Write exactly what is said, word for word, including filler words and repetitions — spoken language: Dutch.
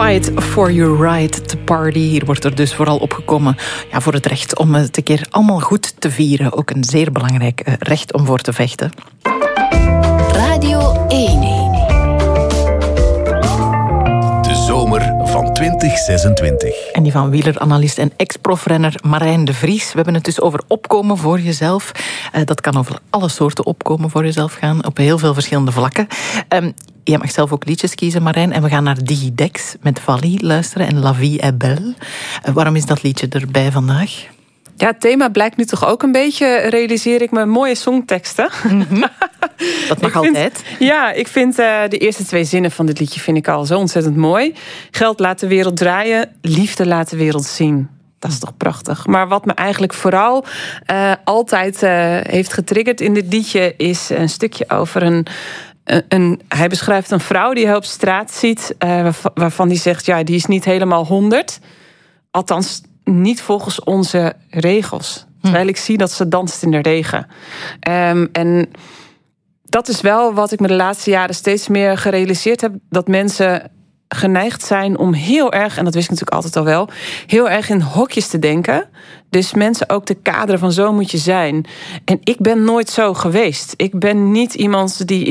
Fight for your right to party. Hier wordt er dus vooral opgekomen ja, voor het recht om het een keer allemaal goed te vieren. Ook een zeer belangrijk uh, recht om voor te vechten. Radio één. De zomer van twintig zesentwintig. En die van wieleranalist en ex-profrenner Marijn de Vries. We hebben het dus over opkomen voor jezelf. Uh, dat kan over alle soorten opkomen voor jezelf gaan. Op heel veel verschillende vlakken. Um, Jij mag zelf ook liedjes kiezen, Marijn. En we gaan naar Digidex met Vali luisteren en La Vie est Belle. Uh, waarom is dat liedje erbij vandaag? Ja, het thema blijkt nu toch ook een beetje, realiseer ik me, mooie songteksten. Mm-hmm. Dat mag ik altijd. Vind, ja, ik vind uh, de eerste twee zinnen van dit liedje vind ik al zo ontzettend mooi. Geld laat de wereld draaien, liefde laat de wereld zien. Dat is toch prachtig. Maar wat me eigenlijk vooral uh, altijd uh, heeft getriggerd in dit liedje is een stukje over een... Een, hij beschrijft een vrouw die hij op straat ziet, uh, waarvan hij zegt, ja, die is niet helemaal honderd. Althans, niet volgens onze regels. Terwijl ik zie dat ze danst in de regen. Um, en dat is wel wat ik me de laatste jaren steeds meer gerealiseerd heb. Dat mensen geneigd zijn om heel erg, en dat wist ik natuurlijk altijd al wel, heel erg in hokjes te denken. Dus mensen ook te kaderen van zo moet je zijn. En ik ben nooit zo geweest. Ik ben niet iemand die